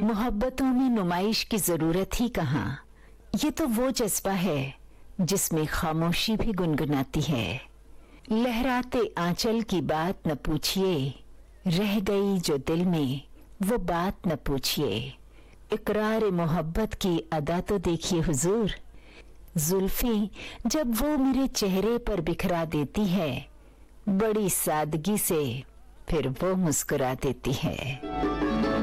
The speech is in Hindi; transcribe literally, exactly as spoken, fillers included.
मोहब्बतों में नुमाइश की जरूरत ही कहाँ, ये तो वो जज्बा है जिसमें खामोशी भी गुनगुनाती है। लहराते आंचल की बात न पूछिए, रह गई जो दिल में वो बात न पूछिए। इकरार मोहब्बत की अदा तो देखिए हुजूर, जुल्फी जब वो मेरे चेहरे पर बिखरा देती है, बड़ी सादगी से फिर वो मुस्कुरा देती है।